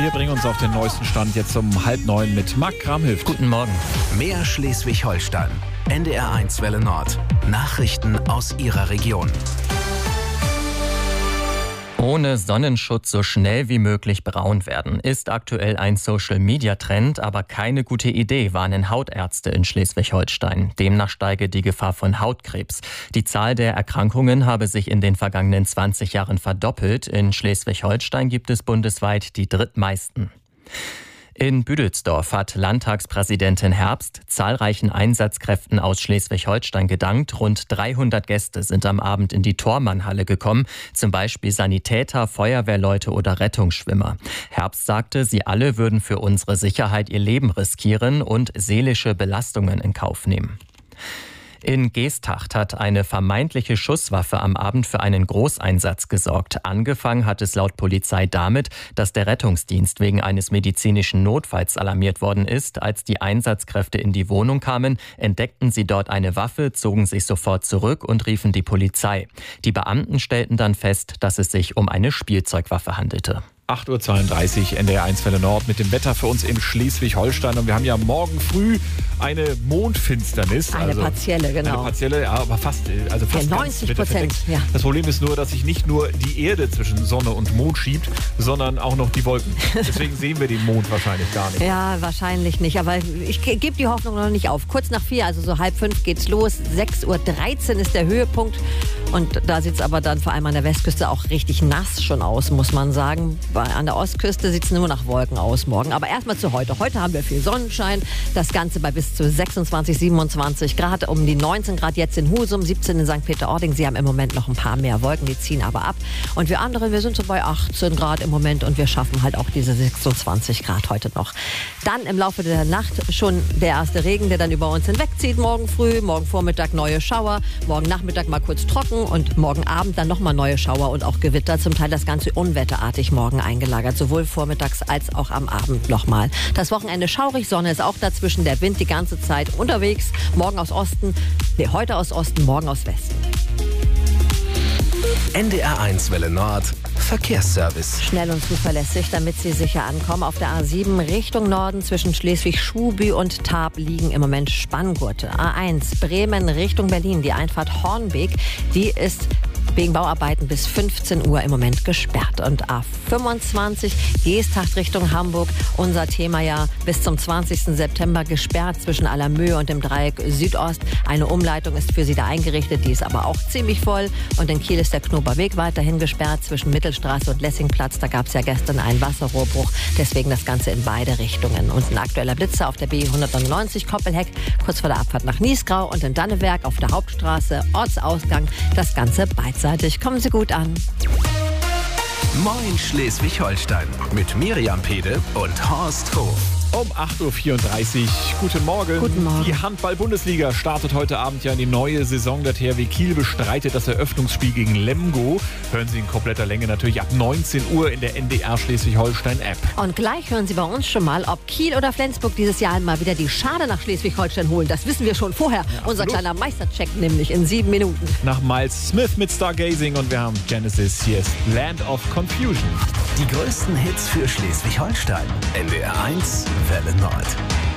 Wir bringen uns auf den neuesten Stand jetzt um 8:30 mit Marc Kramhilft. Guten Morgen. Mehr Schleswig-Holstein. NDR1 Welle Nord. Nachrichten aus Ihrer Region. Ohne Sonnenschutz so schnell wie möglich braun werden, ist aktuell ein Social-Media-Trend, aber keine gute Idee, warnen Hautärzte in Schleswig-Holstein. Demnach steige die Gefahr von Hautkrebs. Die Zahl der Erkrankungen habe sich in den vergangenen 20 Jahren verdoppelt. In Schleswig-Holstein gibt es bundesweit die drittmeisten. In Büdelsdorf hat Landtagspräsidentin Herbst zahlreichen Einsatzkräften aus Schleswig-Holstein gedankt. Rund 300 Gäste sind am Abend in die Thormannhalle gekommen, zum Beispiel Sanitäter, Feuerwehrleute oder Rettungsschwimmer. Herbst sagte, sie alle würden für unsere Sicherheit ihr Leben riskieren und seelische Belastungen in Kauf nehmen. In Geesthacht hat eine vermeintliche Schusswaffe am Abend für einen Großeinsatz gesorgt. Angefangen hat es laut Polizei damit, dass der Rettungsdienst wegen eines medizinischen Notfalls alarmiert worden ist. Als die Einsatzkräfte in die Wohnung kamen, entdeckten sie dort eine Waffe, zogen sich sofort zurück und riefen die Polizei. Die Beamten stellten dann fest, dass es sich um eine Spielzeugwaffe handelte. 8:32 Uhr, NDR1 Welle Nord mit dem Wetter für uns in Schleswig-Holstein. Und wir haben ja morgen früh eine Mondfinsternis. Eine partielle, genau. Eine partielle, ja, aber fast Ja, 90%. Ja. Das Problem ist nur, dass sich nicht nur die Erde zwischen Sonne und Mond schiebt, sondern auch noch die Wolken. Deswegen sehen wir den Mond wahrscheinlich gar nicht. Ja, wahrscheinlich nicht. Aber ich gebe die Hoffnung noch nicht auf. Kurz nach 4, also so 4:30 geht's los. 6:13 Uhr ist der Höhepunkt. Und da sieht es aber dann vor allem an der Westküste auch richtig nass schon aus, muss man sagen. An der Ostküste sieht es nur nach Wolken aus morgen. Aber erstmal zu heute. Heute haben wir viel Sonnenschein. Das Ganze bei bis zu 26, 27 Grad. Um die 19 Grad jetzt in Husum, 17 in St. Peter-Ording. Sie haben im Moment noch ein paar mehr Wolken, die ziehen aber ab. Und wir anderen, wir sind so bei 18 Grad im Moment und wir schaffen halt auch diese 26 Grad heute noch. Dann im Laufe der Nacht schon der erste Regen, der dann über uns hinwegzieht. Morgen früh, morgen Vormittag neue Schauer. Morgen Nachmittag mal kurz trocken und morgen Abend dann nochmal neue Schauer und auch Gewitter. Zum Teil das Ganze unwetterartig morgen eingelagert. Sowohl vormittags als auch am Abend nochmal. Das Wochenende schaurig, Sonne ist auch dazwischen. Der Wind die ganze Zeit unterwegs. Morgen aus Osten, heute aus Osten, morgen aus Westen. NDR1 Welle Nord. Verkehrsservice. Schnell und zuverlässig, damit Sie sicher ankommen. Auf der A7 Richtung Norden zwischen Schleswig-Schuby und Tarp liegen im Moment Spanngurte. A1 Bremen Richtung Berlin, die Einfahrt Hornbeek, die ist wegen Bauarbeiten bis 15 Uhr im Moment gesperrt. Und A25 Geesthacht Richtung Hamburg, unser Thema ja bis zum 20. September gesperrt zwischen Allermöhe und dem Dreieck Südost. Eine Umleitung ist für Sie da eingerichtet, die ist aber auch ziemlich voll. Und in Kiel ist der Knoberweg weiterhin gesperrt zwischen Mittelstraße und Lessingplatz. Da gab es ja gestern einen Wasserrohrbruch, deswegen das Ganze in beide Richtungen. Und ein aktueller Blitzer auf der B199 Koppelheck, kurz vor der Abfahrt nach Niesgrau und in Dannewerk auf der Hauptstraße, Ortsausgang, das Ganze beidseitig. Kommen Sie gut an. Moin Schleswig-Holstein mit Miriam Pede und Horst Hof. Um 8:34 Uhr. Guten Morgen. Guten Morgen. Die Handball-Bundesliga startet heute Abend ja in die neue Saison. Der THW Kiel bestreitet das Eröffnungsspiel gegen Lemgo. Hören Sie in kompletter Länge natürlich ab 19 Uhr in der NDR Schleswig-Holstein-App. Und gleich hören Sie bei uns schon mal, ob Kiel oder Flensburg dieses Jahr mal wieder die Schale nach Schleswig-Holstein holen. Das wissen wir schon vorher. Ja, unser kleiner Meistercheck nämlich in 7 Minuten. Nach Miles Smith mit Stargazing und wir haben Genesis. Hier ist Land of Confusion. Die größten Hits für Schleswig-Holstein. NDR1 Welle Nord.